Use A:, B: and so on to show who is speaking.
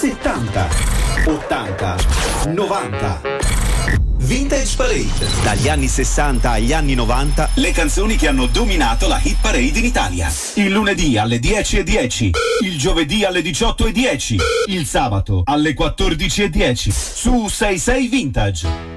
A: 70, 80, 90. Vintage Parade. Dagli anni 60 agli anni 90, le canzoni che hanno dominato la hit parade in Italia. Il lunedì alle 10:10, il giovedì alle 18:10, il sabato alle 14:10 su 66 Vintage.